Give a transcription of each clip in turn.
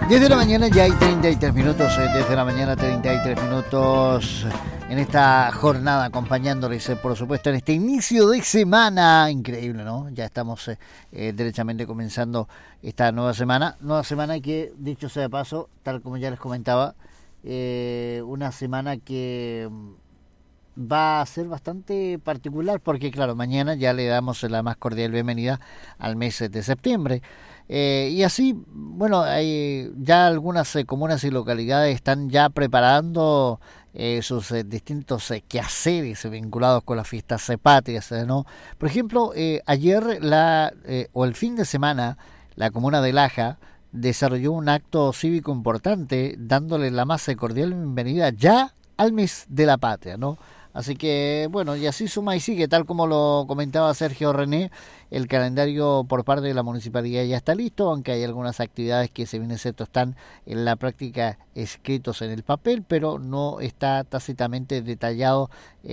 10 de la mañana ya hay 33 minutos, desde la mañana 33 minutos en esta jornada acompañándoles, por supuesto, en este inicio de semana, increíble, ¿no? Ya estamos derechamente comenzando esta nueva semana que, dicho sea de paso, tal como ya les comentaba, una semana que va a ser bastante particular porque, claro, mañana ya le damos la más cordial bienvenida al mes de septiembre. Y así, bueno, hay ya algunas comunas y localidades están ya preparando sus distintos quehaceres vinculados con las fiestas patrias, ¿no? Por ejemplo, ayer o el fin de semana, la comuna de Laja desarrolló un acto cívico importante dándole la más cordial bienvenida ya al mes de la patria, ¿no? Así que, bueno, y así suma y sigue, tal como lo comentaba Sergio René, el calendario por parte de la municipalidad ya está listo, aunque hay algunas actividades que, si bien es cierto, están en la práctica escritos en el papel, pero no está tácitamente detallado,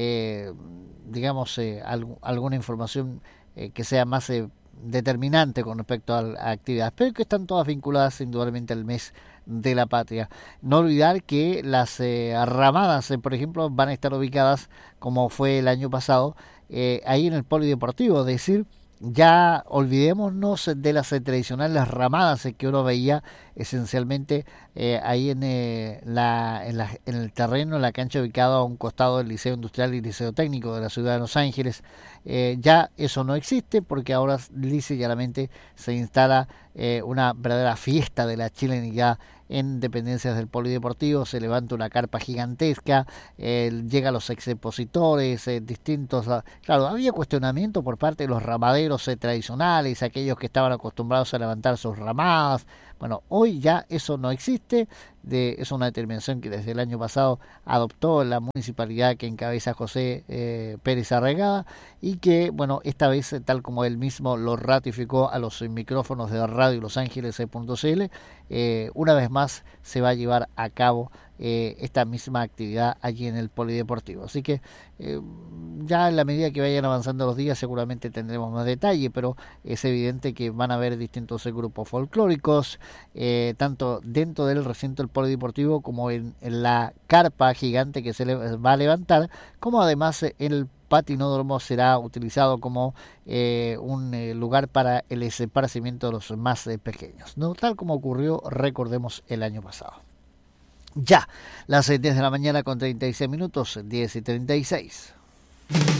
alguna información que sea más determinante con respecto a actividades, pero que están todas vinculadas indudablemente al mes de la patria. No olvidar que las ramadas, por ejemplo, van a estar ubicadas, como fue el año pasado, ahí en el polideportivo, es decir, ya olvidémonos de las tradicionales ramadas que uno veía esencialmente ahí en el terreno, en la cancha ubicada a un costado del Liceo Industrial y Liceo Técnico de la ciudad de Los Ángeles. Ya eso no existe porque ahora lisa y llanamente se instala una verdadera fiesta de la chilenidad en dependencias del polideportivo. Se levanta una carpa gigantesca, llegan los expositores distintos. Claro, había cuestionamiento por parte de los ramaderos tradicionales, aquellos que estaban acostumbrados a levantar sus ramadas. Bueno, hoy ya eso no existe. Es una determinación que desde el año pasado adoptó la municipalidad que encabeza José Pérez Arregada, y que, bueno, esta vez, tal como él mismo lo ratificó a los micrófonos de Radio Los Ángeles.cl, una vez más se va a llevar a cabo esta misma actividad allí en el polideportivo. Así que ya en la medida que vayan avanzando los días seguramente tendremos más detalle, pero es evidente que van a haber distintos grupos folclóricos, tanto dentro del recinto del polideportivo como en la carpa gigante que se va a levantar, como además el patinódromo será utilizado como un lugar para el esparcimiento de los más pequeños, ¿no? Tal como ocurrió, recordemos, el año pasado. Ya, las 10 de la mañana con 36 minutos, 10:36.